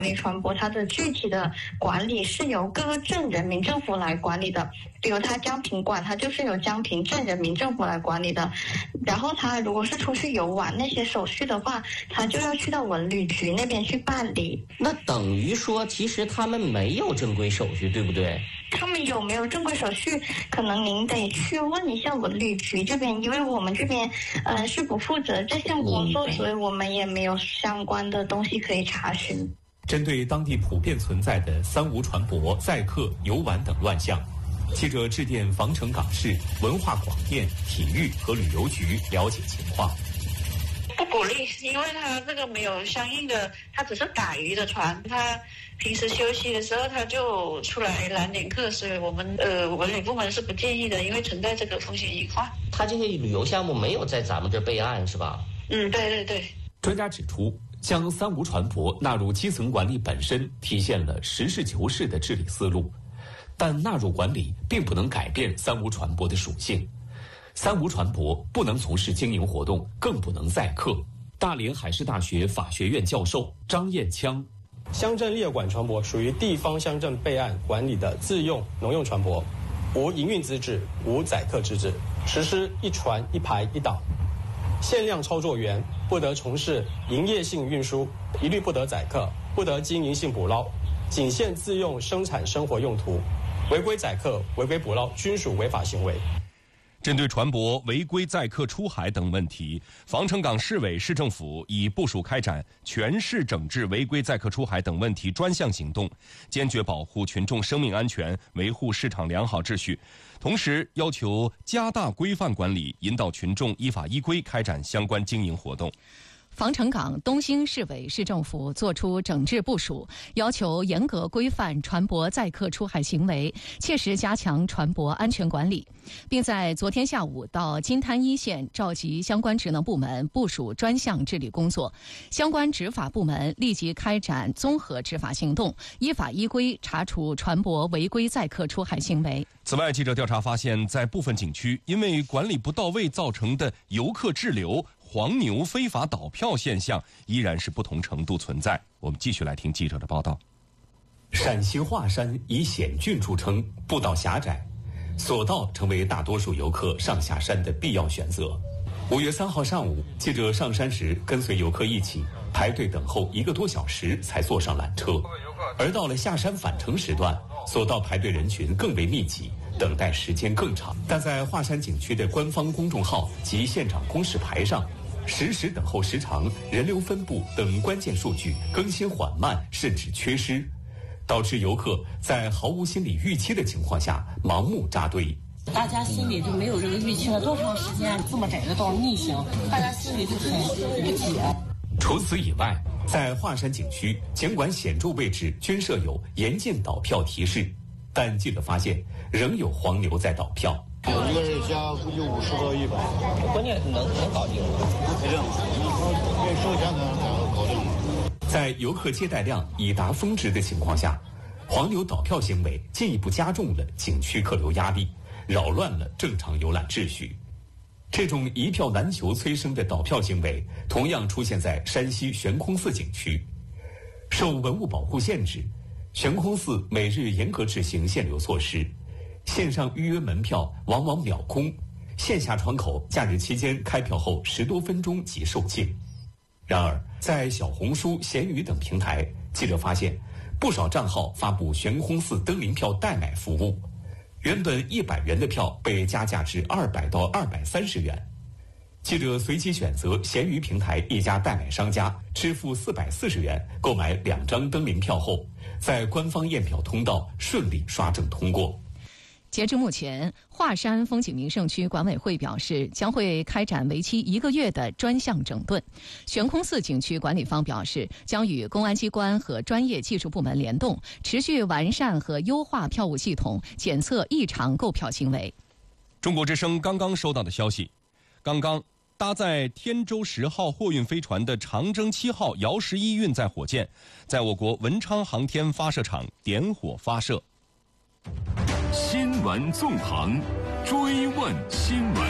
理船舶它的具体的管理是由各个镇人民政府来管理的，比如它江平管，它就是由江平镇人民政府来管理的。然后它如果是出去游玩那些手续的话，它就要去到文旅局那边去办理。 那等于说，其实他们没有正规手续，对不对？ 他们有没有正规手续，可能您得去问一下文旅局这边，因为我们这边是不负责这项工作，所以我们也没有相关的东西可以查询。 针对当地普遍存在的三无船舶、载客、游玩等乱象，记者致电防城港市文化广电、体育和旅游局了解情况。 不鼓励，因为他这个没有相应的，他只是打鱼的船，他平时休息的时候他就出来揽点客，所以我们文旅部门是不建议的，因为存在这个风险隐患。 他这些旅游项目没有在咱们这备案是吧？ 对对对。 专家指出，将三无船舶纳入基层管理本身体现了实事求是的治理思路，但纳入管理并不能改变三无船舶的属性。三无船舶不能从事经营活动，更不能载客。大连海事大学法学院教授张彦枪， 乡镇列管船舶属于地方乡镇备案管理的自用农用船舶，无营运资质，无载客之制，实施一船一排一岛，限量操作员不得从事营业性运输，一律不得载客，不得经营性捕捞，仅限自用生产生活用途，违规载客、违规捕捞均属违法行为。 针对船舶违规载客出海等问题，防城港市委市政府已部署开展全市整治违规载客出海等问题专项行动，坚决保护群众生命安全，维护市场良好秩序。同时，要求加大规范管理，引导群众依法依规开展相关经营活动。 防城港东兴市委市政府作出整治部署，要求严格规范船舶载客出海行为，切实加强船舶安全管理，并在昨天下午到金滩一线召集相关职能部门部署专项治理工作，相关执法部门立即开展综合执法行动，依法依规查处船舶违规载客出海行为。 此外，记者调查发现，在部分景区，因为管理不到位造成的游客滞留、黄牛非法倒票现象依然是不同程度存在。我们继续来听记者的报道。 陕西华山以险峻著称，步道狭窄，索道成为大多数游客上下山的必要选择。5月3号上午，记者上山时跟随游客一起排队等候1个多小时才坐上缆车，而到了下山返程时段，索道排队人群更为密集，等待时间更长。但在华山景区的官方公众号及现场公示牌上，实时等候时长、人流分布等关键数据更新缓慢，甚至缺失，导致游客在毫无心理预期的情况下盲目扎堆。 大家心里就没有这个预期了，多长时间这么窄的道逆行，大家心里就很郁结。 除此以外，在华山景区，尽管显著位置均设有严禁倒票提示，但记者发现仍有黄牛在倒票。 一个人加估计50到100， 关键能搞定吗？ 肯定，愿意收钱的能搞定。 在游客接待量已达峰值的情况下，黄牛倒票行为进一步加重了景区客流压力，扰乱了正常游览秩序。这种一票难求催生的倒票行为，同样出现在山西悬空寺景区。受文物保护限制，悬空寺每日严格执行限流措施，线上预约门票往往秒空，线下窗口假日期间开票后10多分钟即售罄。然而，在小红书、闲鱼等平台，记者发现不少账号发布悬空寺登临票代买服务，原本100元的票被加价至200到230元。记者随机选择闲鱼平台一家代买商家，支付440元购买2张登临票后，在官方验票通道顺利刷证通过。 截至目前，华山风景名胜区管委会表示，将会开展为期1个月的专项整顿。悬空寺景区管理方表示，将与公安机关和专业技术部门联动，持续完善和优化票务系统，检测异常购票行为。 中国之声刚刚收到的消息，搭载天舟10号货运飞船的长征7号遥11运载火箭，在我国文昌航天发射场点火发射。 新闻纵横，追问新闻。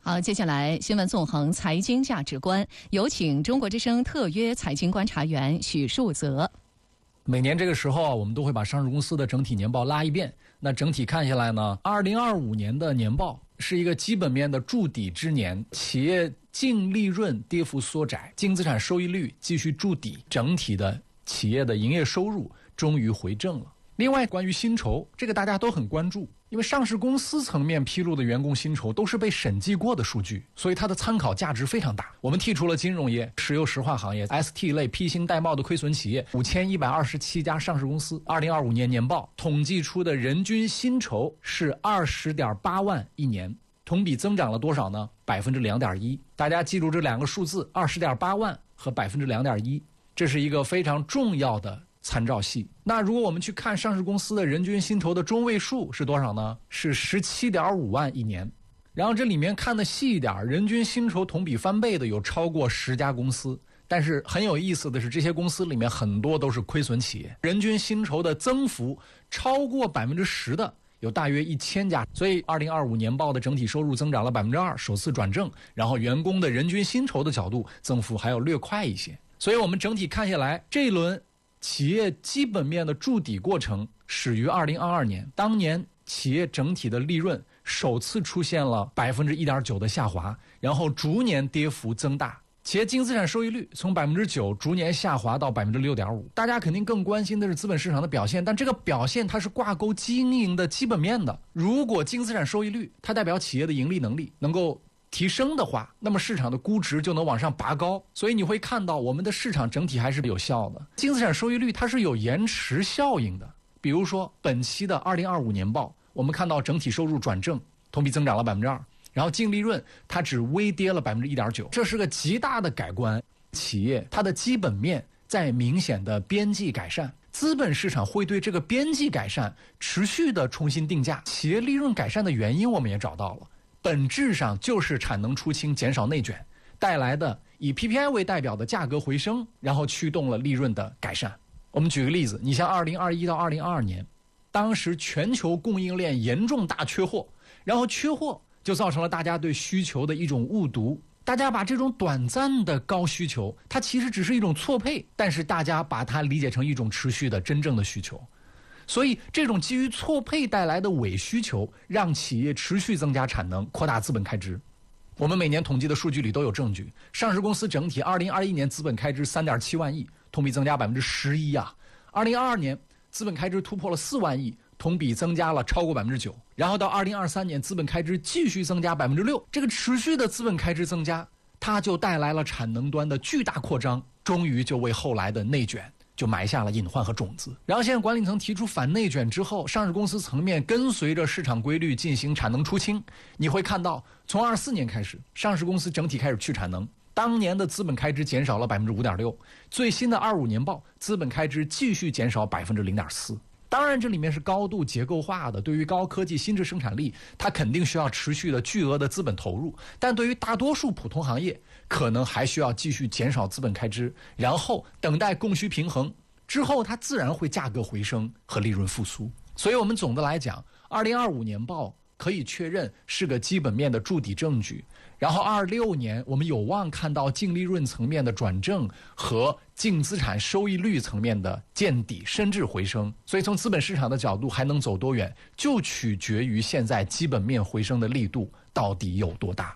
好，接下来新闻纵横财经价值观，有请中国之声特约财经观察员许树泽。 每年这个时候我们都会把上市公司的整体年报拉一遍。那整体看下来呢，2025年的年报是一个基本面的筑底之年，企业净利润跌幅缩窄，净资产收益率继续筑底，整体的企业的营业收入终于回正了。另外，关于薪酬，这个大家都很关注，因为上市公司层面披露的员工薪酬都是被审计过的数据，所以它的参考价值非常大。我们剔除了金融业、石油石化行业、ST 类披星戴帽的亏损企业，5127家上市公司，2025年年报统计出的人均薪酬是20.8万一年，同比增长了多少呢？2.1%。大家记住这两个数字，20.8万和2.1%，这是一个非常重要的参照系。那如果我们去看上市公司的人均薪酬的中位数是多少呢？是17.5万一年。然后这里面看的细一点，人均薪酬同比翻倍的有超过10家公司，但是很有意思的是，这些公司里面很多都是亏损企业，人均薪酬的增幅超过10%的有大约1000家。所以2025年报的整体收入增长了2%，首次转正，然后员工的人均薪酬的角度增幅还要略快一些。所以我们整体看下来，这一轮企业基本面的筑底过程始于2022年，当年企业整体的利润首次出现了1.9%的下滑，然后逐年跌幅增大，企业净资产收益率从9%逐年下滑到6.5%。大家肯定更关心的是资本市场的表现，但这个表现它是挂钩经营的基本面的。如果净资产收益率它代表企业的盈利能力能够提升的话，那么市场的估值就能往上拔高。所以你会看到我们的市场整体还是有效的。净资产收益率它是有延迟效应的，比如说本期的2025年报，我们看到整体收入转正，同比增长了2%，然后净利润它只微跌了1.9%，这是个极大的改观。企业它的基本面在明显的边际改善，资本市场会对这个边际改善持续的重新定价。企业利润改善的原因我们也找到了，本质上就是产能出清减少内卷带来的以 PPI 为代表的价格回升，然后驱动了利润的改善。我们举个例子，你像2021到2022年，当时全球供应链严重大缺货，然后缺货就造成了大家对需求的一种误读，大家把这种短暂的高需求它其实只是一种错配，但是大家把它理解成一种持续的真正的需求。所以这种基于错配带来的伪需求让企业持续增加产能，扩大资本开支。我们每年统计的数据里都有证据，上市公司整体2021年资本开支3.7万亿，同比增加11%啊。2022年资本开支突破了4万亿，同比增加了超过9%。然后到2023年资本开支继续增加6%，这个持续的资本开支增加，它就带来了产能端的巨大扩张，终于就为后来的内卷就埋下了隐患和种子。然后现在管理层提出反内卷之后，上市公司层面跟随着市场规律进行产能出清。你会看到从24年开始，上市公司整体开始去产能，当年的资本开支减少了5.6%，最新的25年报资本开支继续减少0.4%。当然这里面是高度结构化的，对于高科技新质生产力它肯定需要持续的巨额的资本投入，但对于大多数普通行业可能还需要继续减少资本开支，然后等待供需平衡之后，它自然会价格回升和利润复苏。所以我们总的来讲，2025年报可以确认是个基本面的筑底证据。然后26年我们有望看到净利润层面的转正和净资产收益率层面的见底甚至回升。所以从资本市场的角度还能走多远，就取决于现在基本面回升的力度到底有多大。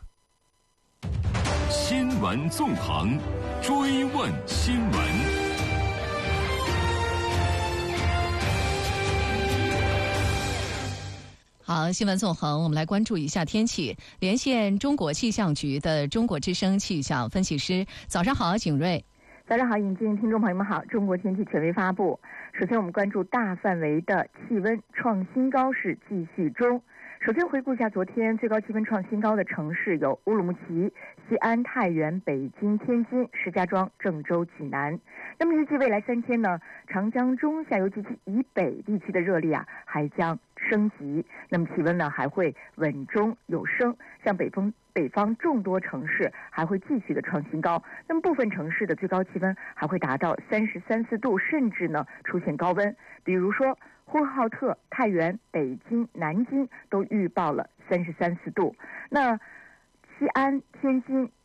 新闻纵横，追问新闻。 好，新闻纵横，我们来关注一下天气。连线中国气象局的中国之声气象分析师，早上好，景睿。 早上好，引进听众朋友们好。中国天气权威发布，首先我们关注大范围的气温创新高是继续中。首先回顾一下昨天最高气温创新高的城市有乌鲁木齐、西安、太原、北京、天津、石家庄、郑州、济南。那么预计未来3天呢，长江中下游及其以北地区的热力还将升级，那么气温呢还会稳中有升，像北方众多城市还会继续的创新高，那么部分城市的最高气温还会达到33、4度，甚至呢出现高温，比如说呼和浩特、太原、北京、南京都预报了33、4度。那西安、天津、